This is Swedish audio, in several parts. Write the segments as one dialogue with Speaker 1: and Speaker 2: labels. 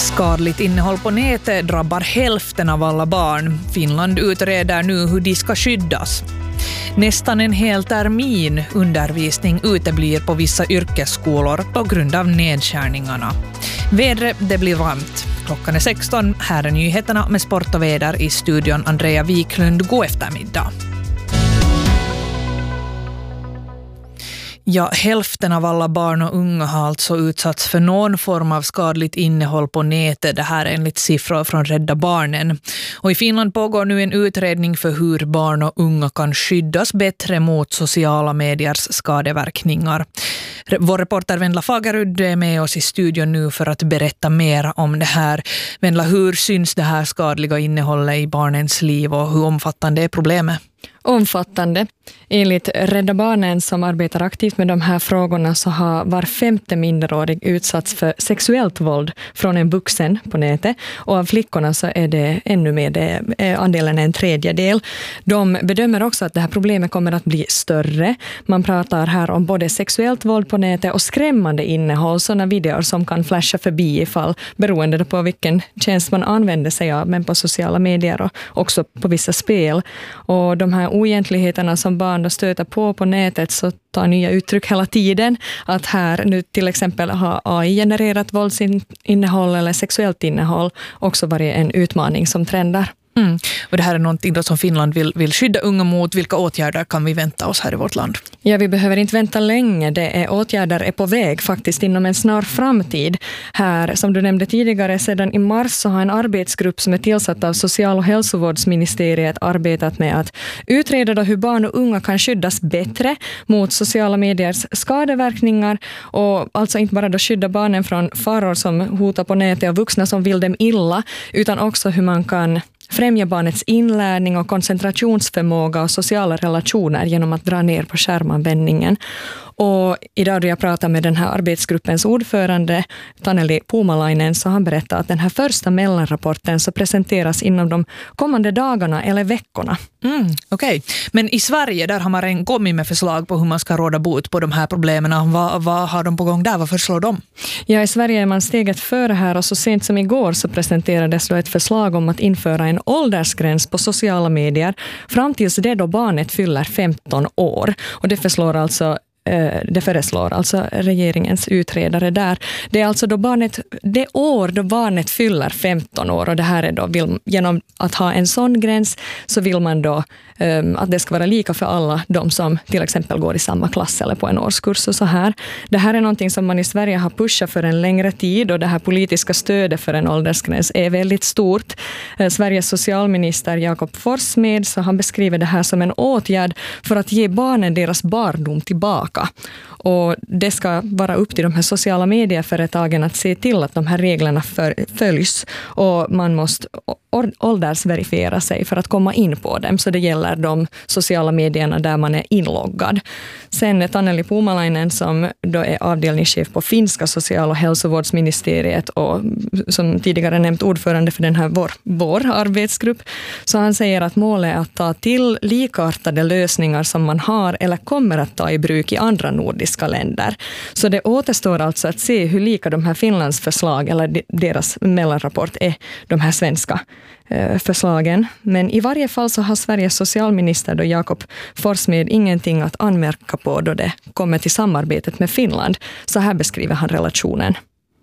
Speaker 1: Skadligt innehåll på nätet drabbar hälften av alla barn. Finland utreder nu hur de ska skyddas. Nästan en hel termin undervisning uteblir på vissa yrkesskolor på grund av nedskärningarna. Vädret, det blir varmt. Klockan är 16. Här är nyheterna med sport och väder i studion. Andrea Wiklund, god eftermiddag. Ja, hälften av alla barn och unga har alltså utsatts för någon form av skadligt innehåll på nätet. Det här är enligt siffror från Rädda Barnen. Och i Finland pågår nu en utredning för hur barn och unga kan skyddas bättre mot sociala mediers skadeverkningar. Vår reporter Vendla Fagerud är med oss i studion nu för att berätta mer om det här. Vendla, hur syns det här skadliga innehållet i barnens liv och hur omfattande är problemet?
Speaker 2: Omfattande. Enligt Rädda Barnen som arbetar aktivt med de här frågorna så har var 5:e minderårig utsatts för sexuellt våld från en vuxen på nätet. Och av flickorna så är det ännu mer, andelen är en tredjedel. De bedömer också att det här problemet kommer att bli större. Man pratar här om både sexuellt våld på nätet och skrämmande innehåll. Sådana videor som kan flasha förbi ifall beroende på vilken tjänst man använder sig av, men på sociala medier och också på vissa spel. Och de här oegentligheterna som barn då stöter på nätet så tar nya uttryck hela tiden. Att här nu till exempel har AI genererat våldsinnehåll eller sexuellt innehåll också varit en utmaning som trendar.
Speaker 1: Och det här är någonting då som Finland vill skydda unga mot. Vilka åtgärder kan vi vänta oss här i vårt land?
Speaker 2: Ja, vi behöver inte vänta länge. Åtgärder är på väg faktiskt inom en snar framtid. Här, som du nämnde tidigare, sedan i mars så har en arbetsgrupp som är tillsatt av Social- och hälsovårdsministeriet arbetat med att utreda då hur barn och unga kan skyddas bättre mot sociala mediers skadeverkningar. Och alltså inte bara då skydda barnen från faror som hotar på nätet och vuxna som vill dem illa, utan också hur man kan främja barnets inlärning och koncentrationsförmåga och sociala relationer genom att dra ner på skärmanvändningen. Och idag då jag pratar med den här arbetsgruppens ordförande Taneli Puumalainen så har han berättat att den här första mellanrapporten så presenteras inom de kommande dagarna eller veckorna.
Speaker 1: Okej. Men i Sverige där har man redan kommit med förslag på hur man ska råda bot på de här problemen. Vad har de på gång där? Vad föreslår de?
Speaker 2: Ja, i Sverige är man steget före här och så sent som igår så presenterades då ett förslag om att införa en åldersgräns på sociala medier fram tills det då barnet fyller 15 år. Och det föreslår alltså regeringens utredare där. Det är alltså det år då barnet fyller 15 år och det här är då genom att ha en sån gräns så vill man då att det ska vara lika för alla de som till exempel går i samma klass eller på en årskurs och så här. Det här är någonting som man i Sverige har pushat för en längre tid och det här politiska stödet för en åldersgräns är väldigt stort. Sveriges socialminister Jakob Forssmed så han beskriver det här som en åtgärd för att ge barnen deras barndom tillbaka. Och det ska vara upp till de här sociala medieföretagen att se till att de här reglerna följs och man måste åldersverifiera sig för att komma in på dem. Så det gäller de sociala medierna där man är inloggad. Sen Taneli Puumalainen som då är avdelningschef på finska social- och hälsovårdsministeriet och som tidigare nämnt ordförande för den här vår arbetsgrupp. Så han säger att målet är att ta till likartade lösningar som man har eller kommer att ta i bruk i andra nordiska länder. Så det återstår alltså att se hur lika de här Finlands förslag eller deras mellanrapport är de här svenska förslagen. Men i varje fall så har Sveriges socialminister då Jakob Forssmed ingenting att anmärka på då det kommer till samarbetet med Finland. Så här beskriver han relationen.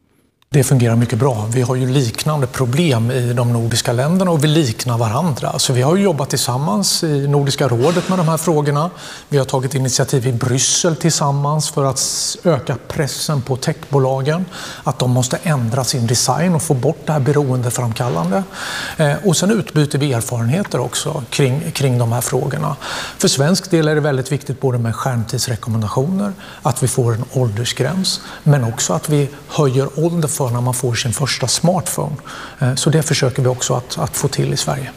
Speaker 3: Det fungerar mycket bra. Vi har ju liknande problem i de nordiska länderna och vi liknar varandra. Så vi har ju jobbat tillsammans i Nordiska rådet med de här frågorna. Vi har tagit initiativ i Bryssel tillsammans för att öka pressen på techbolagen. Att de måste ändra sin design och få bort det här beroendeframkallande. Och sen utbyter vi erfarenheter också kring de här frågorna. För svensk del är det väldigt viktigt både med skärmtidsrekommendationer, att vi får en åldersgräns, men också att vi höjer ålder för när man får sin första smartphone. Så det försöker vi också att få till i Sverige.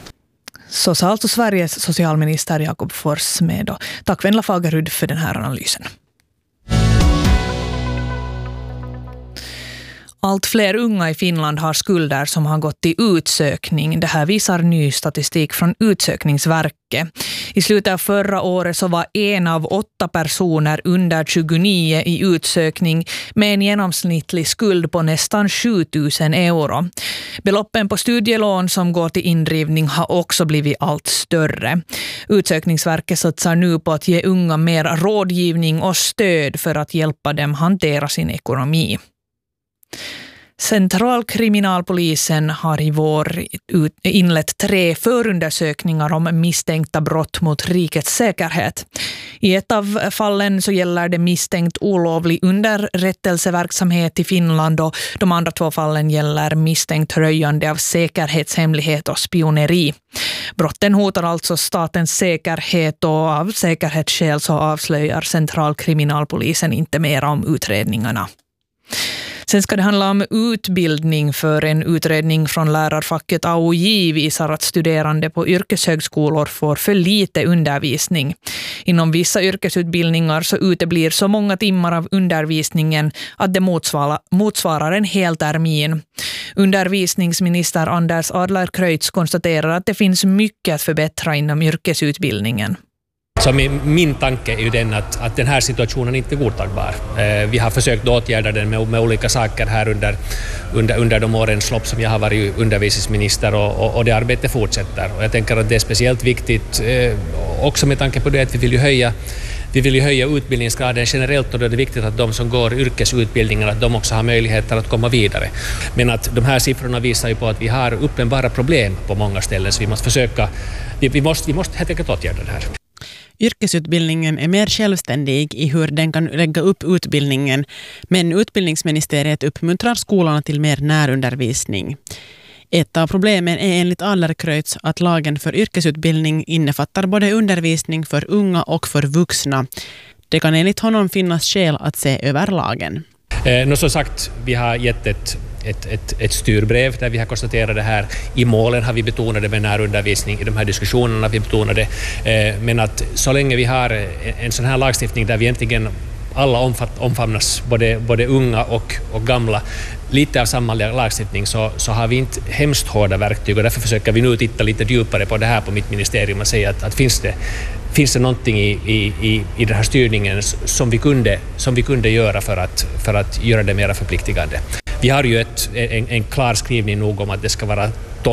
Speaker 1: Så sa alltså Sveriges socialminister Jakob Forssmed. Tack Vendla Fagerud för den här analysen. Allt fler unga i Finland har skulder som har gått till utsökning. Det här visar ny statistik från Utsökningsverket. I slutet av förra året så var 1 av 8 personer under 29 i utsökning med en genomsnittlig skuld på nästan 7 000 euro. Beloppen på studielån som går till indrivning har också blivit allt större. Utsökningsverket satsar nu på att ge unga mer rådgivning och stöd för att hjälpa dem hantera sin ekonomi. Centralkriminalpolisen har i vår inlett 3 förundersökningar om misstänkta brott mot rikets säkerhet. I ett av fallen så gäller det misstänkt olovlig underrättelseverksamhet i Finland och de andra 2 fallen gäller misstänkt röjande av säkerhetshemlighet och spioneri. Brotten hotar alltså statens säkerhet och av säkerhetsskäl så avslöjar Centralkriminalpolisen inte mer om utredningarna. Sen ska det handla om utbildning, för en utredning från lärarfacket AOJ visar att studerande på yrkeshögskolor får för lite undervisning. Inom vissa yrkesutbildningar så uteblir så många timmar av undervisningen att det motsvarar en hel termin. Undervisningsminister Anders Adlercreutz konstaterar att det finns mycket att förbättra inom yrkesutbildningen.
Speaker 4: Så min tanke är ju den att den här situationen inte är godtagbar. Vi har försökt åtgärda den med olika saker här under de årens lopp som jag har varit undervisningsminister och det arbetet fortsätter. Och jag tänker att det är speciellt viktigt också med tanke på det att vi vill ju höja utbildningsgraden generellt, och då är det viktigt att de som går yrkesutbildningar att de också har möjligheter att komma vidare. Men att de här siffrorna visar ju på att vi har uppenbara problem på många ställen, så vi måste helt enkelt åtgärda det här.
Speaker 5: Yrkesutbildningen är mer självständig i hur den kan lägga upp utbildningen, men utbildningsministeriet uppmuntrar skolorna till mer närundervisning. Ett av problemen är enligt Adlercreutz att lagen för yrkesutbildning innefattar både undervisning för unga och för vuxna. Det kan enligt honom finnas skäl att se över lagen.
Speaker 4: Som sagt, vi har gett ett styrbrev där vi har konstaterat det här. I målen har vi betonat det med närundervisning, i de här diskussionerna vi betonat det. Men att så länge vi har en sån här lagstiftning där vi egentligen alla omfamnas, både unga och gamla, lite av samma lagstiftning, så har vi inte hemskt hårda verktyg, och därför försöker vi nu titta lite djupare på det här på mitt ministerium och säga att finns det någonting i den här styrningen som vi kunde göra för att göra det mer förpliktigande. Vi har ju en klar skrivning nog om att det ska vara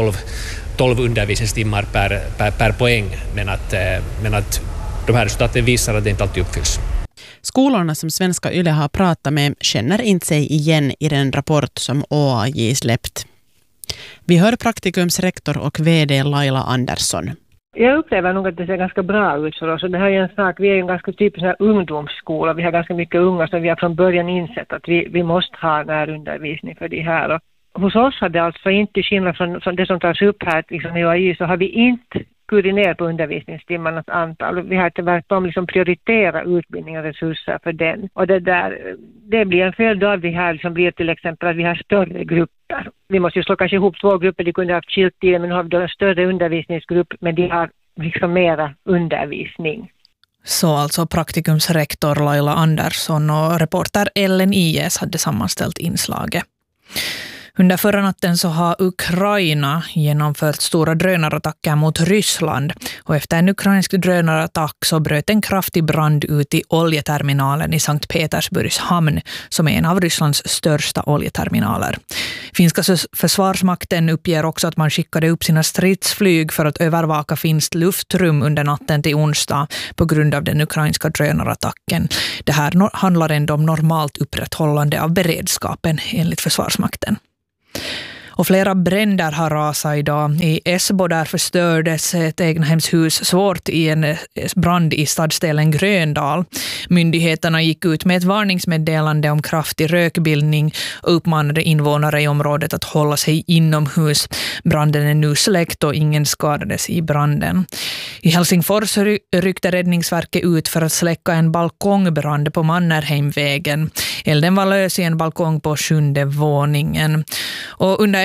Speaker 4: 12 undervisningstimmar per poäng, men att de här resultaten visar att det inte alltid uppfylls.
Speaker 5: Skolorna som Svenska Yle har pratat med känner inte sig igen i den rapport som OAJ släppt. Vi hör Praktikums rektor och vd Laila Andersson.
Speaker 6: Jag upplever nog att det ser ganska bra ut för oss. Och det här är en sak, vi är en ganska typisk ungdomsskola. Vi har ganska mycket unga som vi har från början insett att vi måste ha närundervisning för det här. Och hos oss har det alltså inte skillnad från det som tas upp här liksom i OAJ, så har vi inte skurit ner på undervisningstimmarnas antal. Vi har tvärtom liksom prioritera utbildning och resurser för den. Och det blir en följd av det här som blir till exempel att vi har större grupper. Vi måste ju slå kanske ihop 2 grupper, de kunde ha haft skilt till, men nu har vi då en större undervisningsgrupp, men de har liksom mera undervisning.
Speaker 1: Så alltså Praktikums rektor Laila Andersson och reporter Ellen Ijes hade sammanställt inslaget. Under förra natten så har Ukraina genomfört stora drönarattacker mot Ryssland, och efter en ukrainsk drönarattack så bröt en kraftig brand ut i oljeterminalen i Sankt Petersburgs hamn, som är en av Rysslands största oljeterminaler. Finska försvarsmakten uppger också att man skickade upp sina stridsflyg för att övervaka finskt luftrum under natten till onsdag på grund av den ukrainska drönarattacken. Det här handlar ändå om normalt upprätthållande av beredskapen enligt försvarsmakten. Och flera bränder har rasat idag. I Esbo där förstördes ett egnahemshus svårt i en brand i stadsdelen Gröndal. Myndigheterna gick ut med ett varningsmeddelande om kraftig rökbildning och uppmanade invånare i området att hålla sig inomhus. Branden är nu släckt och ingen skadades i branden. I Helsingfors ryckte Räddningsverket ut för att släcka en balkongbrand på Mannerheimvägen. Elden var lös i en balkong på 7:e våningen. Och under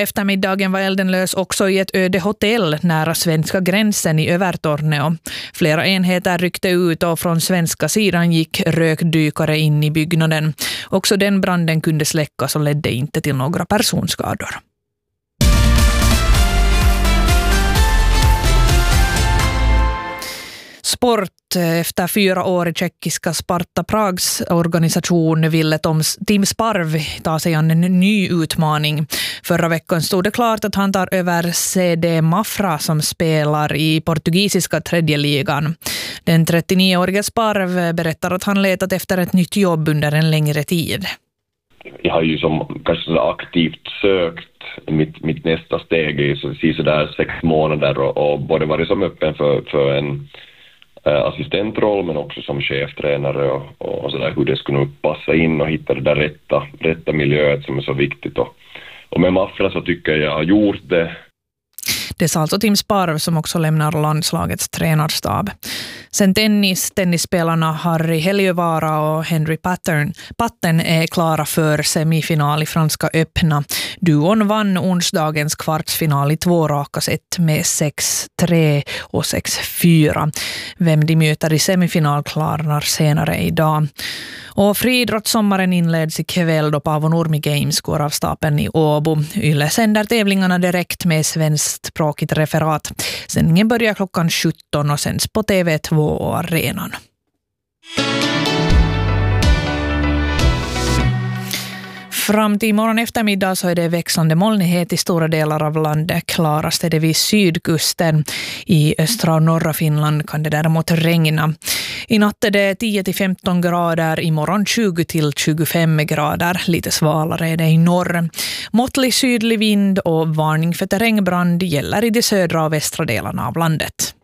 Speaker 1: eftermiddagen var elden lös också i ett öde hotell nära svenska gränsen i Övertorneå. Flera enheter ryckte ut och från svenska sidan gick rökdykare in i byggnaden. Också den branden kunde släckas och ledde inte till några personskador. Sport. Efter 4 år i tjeckiska Sparta Prags organisation ville Tim Sparv ta sig an en ny utmaning. Förra veckan stod det klart att han tar över CD Mafra som spelar i portugisiska 3:e ligan. Den 39-åriga Sparv berättar att han letat efter ett nytt jobb under en längre tid.
Speaker 7: Jag har ju kanske så aktivt sökt mitt nästa steg i så där 6 månader och både varit som öppen för en assistentroll men också som cheftränare och så där, hur det skulle passa in och hitta det där rätta miljöet som är så viktigt och med Mafra så tycker jag har gjort det.
Speaker 1: Det sa alltså Tim Sparv som också lämnar landslagets tränarstab. Sen tennisspelarna Harry Heliövara och Henry Patten är klara för semifinal i Franska öppna. Duon vann onsdagens kvartsfinal i 2 raka set med 6-3 och 6-4. Vem de möter i semifinal klarnar senare idag. Och friidrottssommaren inleds ikväll då Paavo Nurmi Games går av stapeln i Åbo. Yle sänder tävlingarna direkt med svenskspråkigt referat. Sändningen börjar klockan 17 och sänds på TV2 och arenan. Fram till imorgon eftermiddag så är det växlande molnighet i stora delar av landet. Klarast är det vid sydkusten. I östra och norra Finland kan det däremot regna. I natt är det 10-15 grader, imorgon 20-25 grader. Lite svalare är det i norr. Måttlig sydlig vind och varning för terrängbrand gäller i de södra och västra delarna av landet.